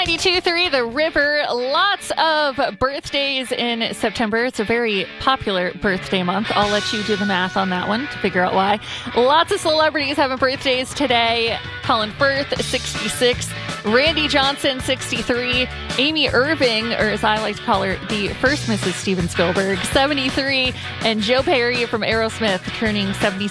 92.3 The River. Lots of birthdays in September. It's a very popular birthday month. I'll let you do the math on that one to figure out why. Lots of celebrities having birthdays today. Colin Firth, 66. Randy Johnson, 63. Amy Irving, or as I like to call her, the first Mrs. Steven Spielberg, 73. And Joe Perry from Aerosmith turning 76.